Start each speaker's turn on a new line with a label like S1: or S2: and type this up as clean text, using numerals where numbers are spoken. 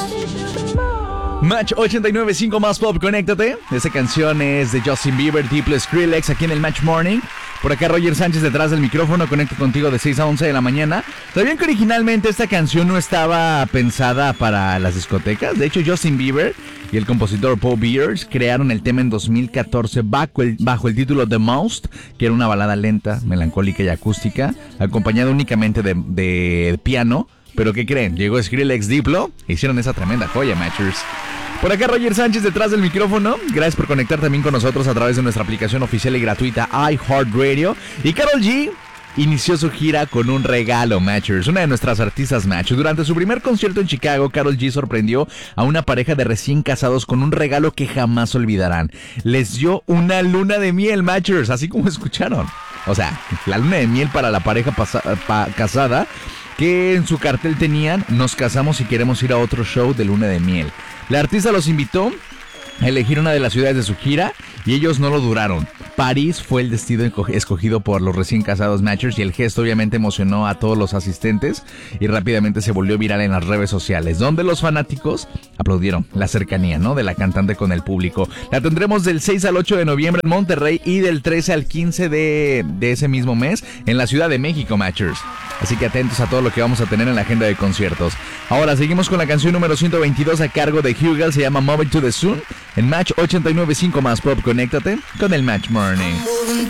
S1: Match 89.5 más pop, conéctate. Esta canción es de Justin Bieber, Diplo, Skrillex, aquí en el Match Morning. Por acá Roger Sánchez detrás del micrófono, conecto contigo de 6 a 11 de la mañana. Sabían que originalmente esta canción no estaba pensada para las discotecas. De hecho, Justin Bieber y el compositor Paul Beers crearon el tema en 2014 bajo el título The Most, que era una balada lenta, melancólica y acústica, acompañada únicamente de piano. Pero ¿qué creen? Llegó Skrillex, Diplo, e hicieron esa tremenda joya, Matchers. Por acá Roger Sánchez detrás del micrófono. Gracias por conectar también con nosotros a través de nuestra aplicación oficial y gratuita iHeartRadio. Y Karol G inició su gira con un regalo, Matchers, una de nuestras artistas Match. Durante su primer concierto en Chicago, Karol G sorprendió a una pareja de recién casados con un regalo que jamás olvidarán. Les dio una luna de miel, Matchers, así como escucharon. O sea, la luna de miel para la pareja casada, que en su cartel tenían: nos casamos y queremos ir a otro show de luna de miel. La artista los invitó a elegir una de las ciudades de su gira y ellos no lo duraron. París fue el destino escogido por los recién casados Matchers, y el gesto obviamente emocionó a todos los asistentes y rápidamente se volvió viral en las redes sociales, donde los fanáticos aplaudieron la cercanía, ¿no?, de la cantante con el público. La tendremos del 6 al 8 de noviembre en Monterrey y del 13 al 15 de ese mismo mes en la Ciudad de México, Matchers. Así que atentos a todo lo que vamos a tener en la agenda de conciertos. Ahora seguimos con la canción número 122 a cargo de Hugel, se llama Move It to the Sun. En Match 89.5 más pop, conéctate con el Match Morning.